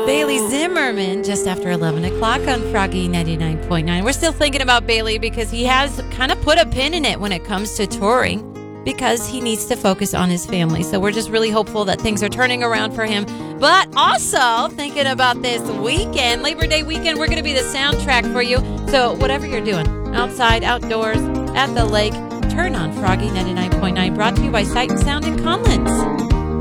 Bailey Zimmerman, just after 11 o'clock on Froggy 99.9. We're still thinking about Bailey because he has kind of put a pin in it when it comes to touring because he needs to focus on his family. So we're just really hopeful that things are turning around for him. But also thinking about this weekend, Labor Day weekend, we're going to be the soundtrack for you. So whatever you're doing, outside, outdoors, at the lake, turn on Froggy 99.9, brought to you by Sight and Sound in Conlins.